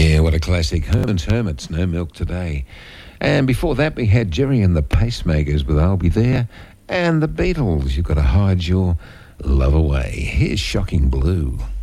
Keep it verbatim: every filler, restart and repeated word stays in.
Yeah, what a classic. Herman's Hermits, No Milk Today. And before that, we had Jerry and the Pacemakers with I'll Be There. And the Beatles, You've Got to Hide Your Love Away. Here's Shocking Blue.